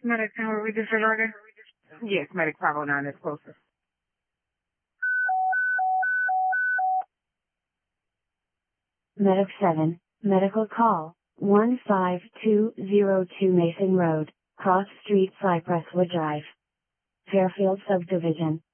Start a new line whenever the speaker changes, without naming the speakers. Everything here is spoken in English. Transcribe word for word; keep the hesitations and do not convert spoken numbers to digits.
Medic, can we read this order?
Yes, Medic five oh nine is closer.
Medic seven, medical call, one five two zero two Mason Road, Cross Street, Cypresswood Drive, Fairfield Subdivision.